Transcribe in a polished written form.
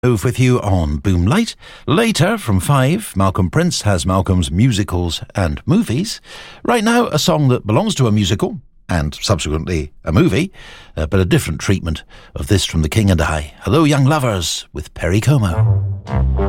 Move with you on Boomlight. Later, from 5, Malcolm Prince has Malcolm's musicals and movies. Right now, a song that belongs to a musical, and subsequently a movie, but a different treatment of This from the King and I. Hello, young lovers, with Perry Como.